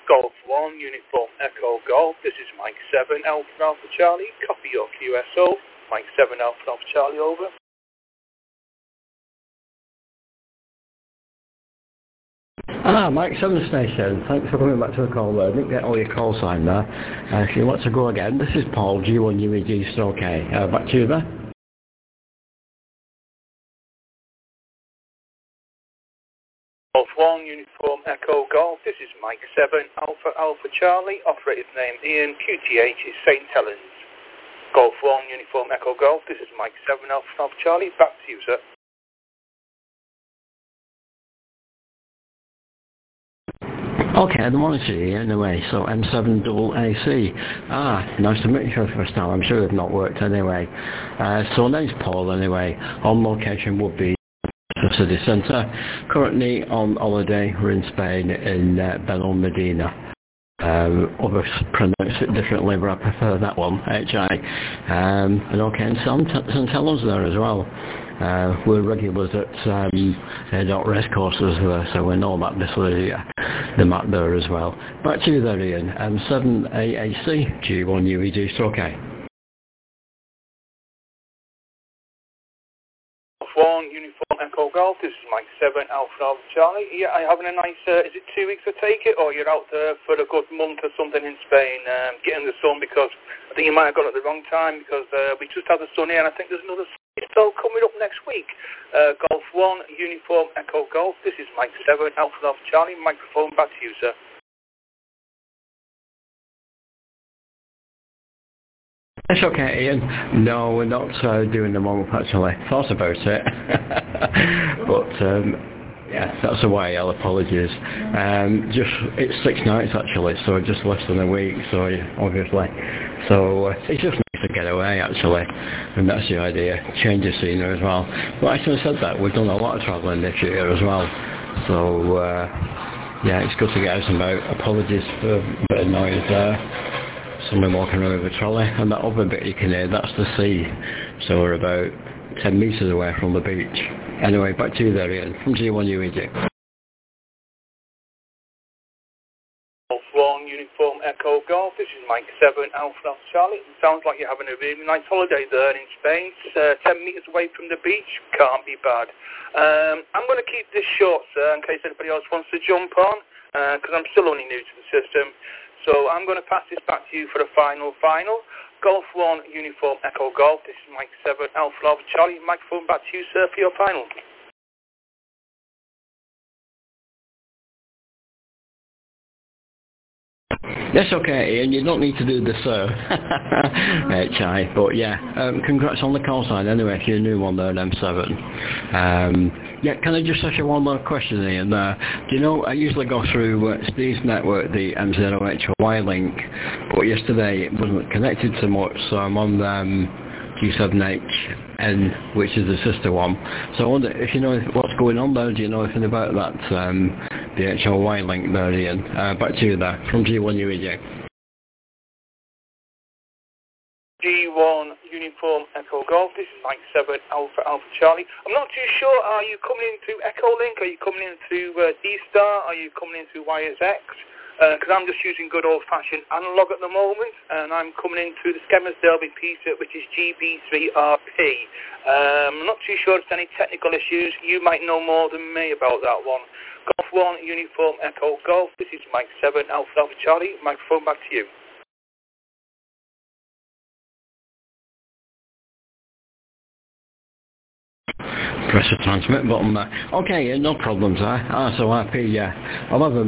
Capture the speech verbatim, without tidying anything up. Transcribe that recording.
Golf one, Uniform Echo Golf. This is Mike seven, Alpha Alpha Charlie. Copy your Q S O. Mike seven, Alpha Alpha Charlie, over. Ah, Mike seven Station. Thanks for coming back to the call there. I didn't get all your call sign there. Uh, if you want to go again, this is Paul, G one U E G, still okay. Uh, back to you there. Golf one, Uniform Echo Golf. This is Mike seven, Alpha Alpha Charlie. Operator's name Ian. Q T H is Saint Helens. Golf one, Uniform Echo Golf. This is Mike seven, Alpha Alpha Charlie. Back to you, sir. Okay, the morning to you anyway, so M seven double A C. Ah, nice to meet you for the first time. I'm sure they've not worked anyway. Uh, so name's Paul anyway. On location would be the city centre. Currently on holiday, we're in Spain in uh, Benalmádena. Um, others pronounce it differently, but I prefer that one, H I. Um, and okay, and Saint Helens there as well. Uh, we're regulars at um, Dot Racecourses there, so we know about this area, the map there as well. Back to you there, Ian. M seven A A C, G one U E G, okay. One, Uniform Echo Golf. This is Mike seven, Alpha Alpha Charlie. Yeah, are you having a nice, uh, is it two weeks to take it, or you're out there for a good month or something in Spain, um, getting the sun, because I think you might have got it at the wrong time, because uh, we just had the sun here, and I think there's another spell coming up next week. Uh, Golf one, Uniform Echo Golf. This is Mike seven, Alpha Alpha Charlie. Microphone back to you, sir. It's okay, Ian. No, we're not uh, doing the warm-up actually. Thought about it. but, um, yeah, that's a while, apologies. Um, just, it's six nights actually, so just less than a week, so yeah, obviously. So, uh, it's just nice to get away actually, and that's the idea. Change of scenery as well. But actually said that, we've done a lot of travelling this year as well. So, uh, yeah, it's good to get out and about. Apologies for a bit of noise there. Someone walking around with a trolley, and that other bit you can hear, that's the sea. So we're about ten metres away from the beach. Anyway, back to you there, Ian, from G one U E G. Golf one, Uniform Echo Golf. This is Mike seven, Alpha Alpha Charlie. It sounds like you're having a really nice holiday there in Spain. It's uh, ten metres away from the beach. Can't be bad. Um, I'm going to keep this short, sir, in case anybody else wants to jump on, because uh, I'm still only new to the system. So I'm going to pass this back to you for the final final. Golf one, Uniform Echo Golf. This is Mike seven, Alpha Alpha Charlie. Microphone back to you, sir, for your final. That's okay, Ian. You don't need to do the sir. H I. But yeah, um, congrats on the call sign anyway, if you're a new one there in M seven. Um, yeah, can I just ask you one more question, Ian? Uh, do you know, I usually go through uh, Steve's network, the M zero H Y link, but yesterday it wasn't connected so much, so I'm on the um, G seven H N, which is the sister one. So I wonder if you know what's going on there. Do you know anything about that, um, the H O Y link there, Ian? Uh, back to you there, from G one U E G. G one, Uniform Echo Golf. This is Mike seven, Alpha Alpha Charlie. I'm not too sure, are you coming in through Echo Link? Are you coming in through uh, D-Star? Are you coming in through Y S X? Because uh, I'm just using good old-fashioned analog at the moment, and I'm coming in through the Skemersdale repeater, which is G B three R P. Um, I'm not too sure if there's any technical issues. You might know more than me about that one. Golf one, Uniform Echo Golf. This is Mike seven, Alpha Alpha Charlie. Microphone back to you. Press the transmit button there. Okay, no problems there. Ah, so happy, yeah. I'll have a